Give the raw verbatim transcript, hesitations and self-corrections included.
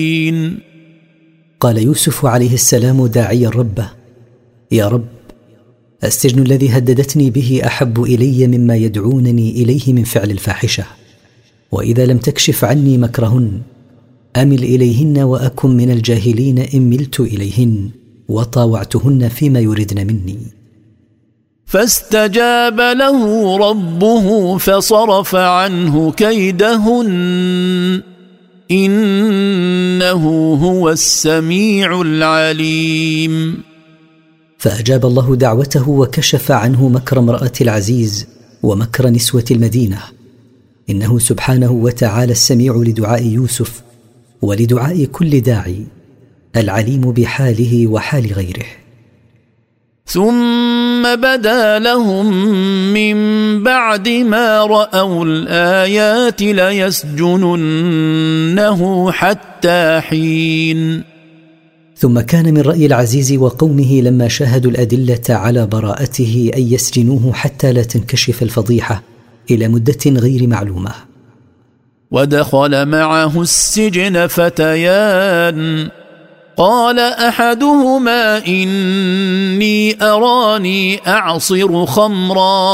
قال يوسف عليه السلام داعيا ربه: يا رب، السجن الذي هددتني به أحب إلي مما يدعونني إليه من فعل الفاحشة، وإذا لم تكشف عني مكرهن أمل إليهن وأكن من الجاهلين إن ملت إليهن وطاوعتهن فيما يردن مني. فاستجاب له ربه فصرف عنه كيدهن إنه هو السميع العليم. فأجاب الله دعوته وكشف عنه مكر امرأة العزيز ومكر نسوة المدينة، إنه سبحانه وتعالى السميع لدعاء يوسف ولدعاء كل داعي، العليم بحاله وحال غيره. ثم بدا لهم من بعد ما رأوا الآيات ليسجننه حتى حين. ثم كان من رأي العزيز وقومه لما شاهدوا الأدلة على براءته أن يسجنوه حتى لا تنكشف الفضيحة إلى مدة غير معلومة. ودخل معه السجن فتيان قال أحدهما إني أراني أعصر خمرا